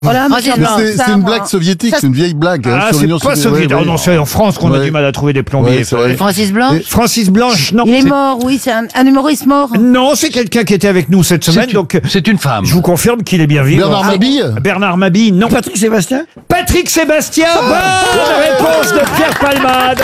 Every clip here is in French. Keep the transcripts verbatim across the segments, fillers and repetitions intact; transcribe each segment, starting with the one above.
Voilà, Ah, c'est- mais C'est ça, c'est une moi. blague soviétique, Ça, c'est une vieille blague. hein, Ah, sur c'est l'Union pas soviétique. soviétique. Ouais, Oh non, ouais. c'est en France qu'on a Ouais. du mal à trouver des plombiers. Ouais, c'est vrai. Francis Blanche. Et- Francis Blanche, non. Il est C'est- mort, oui, c'est un, un humoriste mort. Non, c'est quelqu'un qui était avec nous cette semaine, C'est donc une, c'est une femme. je vous confirme qu'il est bien vivant. Bernard Ah, Mabille Bernard Mabille, non. Patrick Sébastien. Patrick Sébastien, bonne réponse de Pierre Palmade.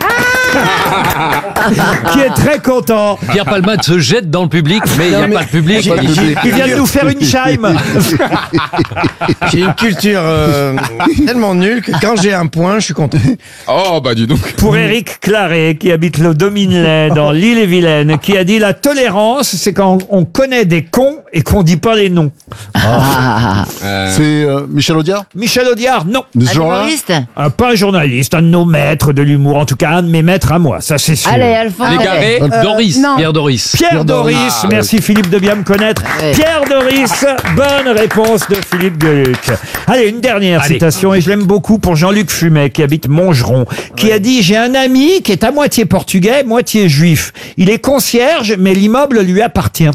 Qui est très content. Pierre Palmade se jette dans le public, mais il n'y a mais pas de public. j'ai- j'ai- Il vient de nous faire une chime. J'ai une culture euh, tellement nulle que quand j'ai un point, je suis content. Oh, bah dis donc. Pour Éric Claret, qui habite le Dominelay dans l'île-et-Vilaine, qui a dit la tolérance, c'est quand on connaît des cons et qu'on dit pas les noms. Euh, C'est euh, Michel Audiard Michel Audiard, non. de ce Un genre-là humoriste. Un, pas un journaliste, un de nos maîtres de l'humour, en tout cas un de mes maîtres à moi, ça c'est sûr. Allez, Alphonse. Les Garés, Euh, Doris, non. Pierre Doris. Pierre Pierre Doris, Doris. Ah, merci Philippe de bien me connaître. Ouais. Pierre Doris, bonne réponse de Philippe Gueluc. Allez, une dernière Allez. citation, et je l'aime beaucoup pour Jean-Luc Fumet, qui habite Montgeron, qui a dit « J'ai un ami qui est à moitié portugais, moitié juif. Il est concierge, mais l'immeuble lui appartient.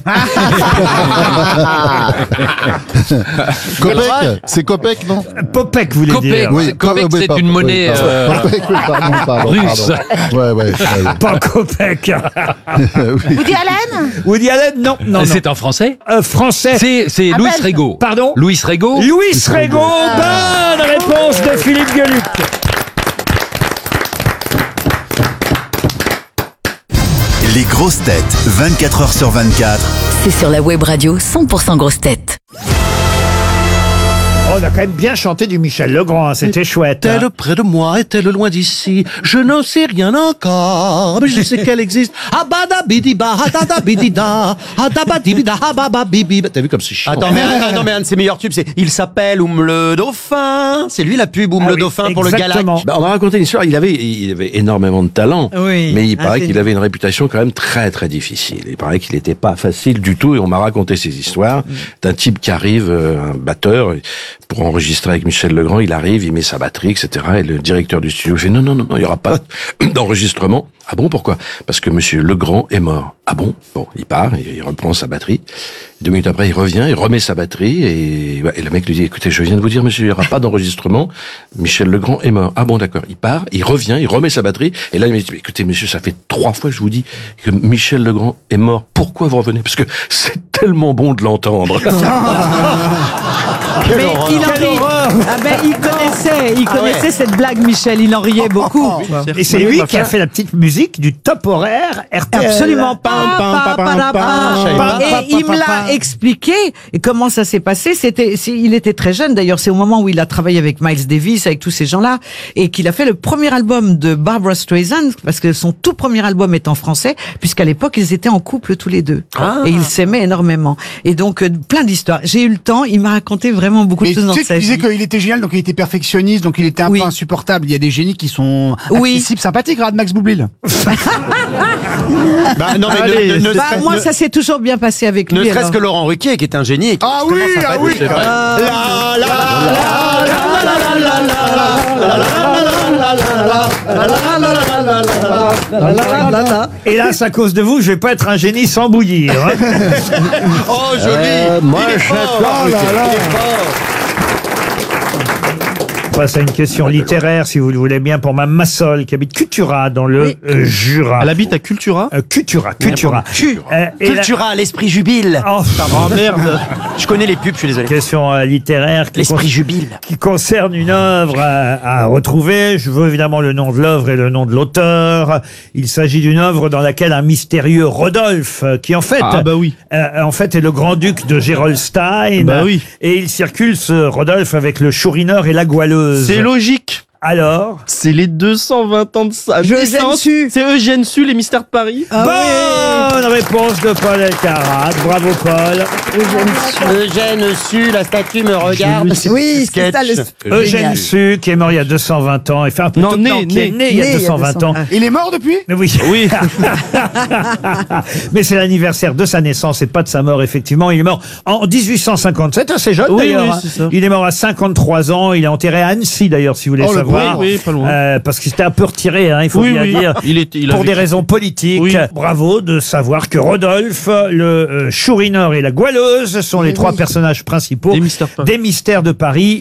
Copec C'est Copec, non » Popek, vous voulez Copec. dire. Oui, Copec, oui, c'est pardon, une oui, monnaie, pardon. euh, Copec, oui, pardon, pardon, russe. pardon. Ouais, ouais. ouais. Pas Copec. Oui. Woody Allen. Woody Allen, non, non, non. C'est en français Euh, français. C'est c'est Ah, Louis belge. Rego. Pardon Louis Rego. Louis Rego, bonne réponse de Philippe Gueluc. Les grosses têtes, vingt-quatre heures sur vingt-quatre. C'est sur la web radio cent pour cent grosses têtes. Oh, on a quand même bien chanté du Michel Legrand, hein, c'était chouette. hein. Est-elle près de moi, est-elle loin d'ici? Je n'en sais rien encore, mais je sais qu'elle existe. Abadabidi-ba, hadadabidi-da, hadabadibida, habababibi. T'as vu comme c'est chiant? Attends, mais, attends, mais un de ses meilleurs tubes, c'est Il s'appelle Oum le Dauphin. C'est lui la pub Oum Ah le oui, Dauphin pour le exactement. Galac. Bah, on m'a raconté une histoire, il avait, il avait énormément de talent, Oui. mais il Ah, paraît c'est- qu'il avait une réputation quand même très très difficile. Il paraît qu'il n'était pas facile du tout, et on m'a raconté ces histoires d'un type qui arrive, euh, un batteur, pour enregistrer avec Michel Legrand, il arrive, il met sa batterie, et cetera. Et le directeur du studio fait non, non, non, non, il n'y aura pas d'enregistrement. Ah bon, pourquoi? Parce que Monsieur Legrand est mort. Ah bon? Bon, il part, il, il reprend sa batterie. Deux minutes après, il revient, il remet sa batterie, et, et le mec lui dit, écoutez, je viens de vous dire, monsieur, il n'y aura pas d'enregistrement. Michel Legrand est mort. Ah bon, d'accord. Il part, il revient, il remet sa batterie, et là, il me dit, écoutez, monsieur, ça fait trois fois que je vous dis que Michel Legrand est mort. Pourquoi vous revenez? Parce que c'est tellement bon de l'entendre. Mais il en rit. Ah ben, il connaissait, il connaissait cette blague, Michel. Il en riait beaucoup. Et c'est lui qui a fait la petite musique du top horaire R T L. Absolument. Pam, pam, pam, pam, pam. Je savais pas. Et il me l'a expliqué. Et comment ça s'est passé? C'était, c'est- il était très jeune. D'ailleurs, c'est au moment où il a travaillé avec Miles Davis, avec tous ces gens-là, et qu'il a fait le premier album de Barbra Streisand, parce que son tout premier album est en français, puisqu'à l'époque, ils étaient en couple tous les deux. Et ils s'aimaient énormément. Et donc, euh, plein d'histoires. J'ai eu le temps. Il m'a raconté vraiment beaucoup Mais de choses dans tu sais, sa tu disais vie. qu'il était génial, donc il était perfectionniste, donc il était un Oui. peu insupportable. Il y a des génies qui sont Oui. accessibles, sympathiques, regarde Max Boublil. Bah, non, mais Allez, ne, ne, ne Bah, serait- moi, ne- ça s'est toujours bien passé avec ne lui. serait-ce alors. que Laurent Ruquier, qui est un génie. et qui est Ah extrêmement oui, ah sympathique. oui. C'est vrai. Ah. La, la, Et là, c'est à cause de vous, je vais pas être un génie sans bouillir. hein. Oh, joli. Euh, moi, Il est fort. j'adore Il est Ruquier. fort. On passe à une question littéraire, si vous le voulez bien, pour Mme Massol, qui habite Cultura, dans le euh, Jura. Elle habite à Cultura? Euh, Cultura, Cultura. Euh, et la- Cultura, l'esprit jubile. Oh, Oh merde! Je connais les pubs, je suis désolé. question euh, littéraire qui, L'esprit con- jubile. qui concerne une œuvre à, à retrouver. Je veux évidemment le nom de l'œuvre et le nom de l'auteur. Il s'agit d'une œuvre dans laquelle un mystérieux Rodolphe, euh, qui en fait, Ah bah oui. euh, en fait est le grand-duc de Gerolstein. Bah oui. Et il circule ce Rodolphe avec le chourineur et la goualeuse. C'est logique! Alors, C'est les deux cent vingt ans de sa Eugène naissance. Sue. C'est Eugène Sue, les mystères de Paris. bonne réponse de Paul Elkarat. Bravo Paul. Eugène Sue, la statue me regarde. Oui, c'est ça le. Eugène Sue, qui est mort il y a deux cent vingt ans. Et fait un peu Non, tout- né, qui est né. né il y a Né deux cent vingt ans. Il est mort depuis? Oui. Oui. Mais c'est l'anniversaire de sa naissance et pas de sa mort, effectivement. Il est mort en dix-huit cent cinquante-sept, assez jeune Oui, d'ailleurs. oui, hein. c'est ça. Il est mort à cinquante-trois ans. Il est enterré à Annecy, d'ailleurs, si vous voulez Oh, le savoir. voir. Oui, oui, pas loin. Euh, parce qu'il s'était un peu retiré, hein, il faut Oui, bien oui. dire. Il est- il pour avait des quitté. raisons politiques. Oui. Bravo de savoir que Rodolphe, le euh, Chourineur et la Goualeuse sont les trois personnages principaux Des Mystères de Paris. des Mystères de Paris.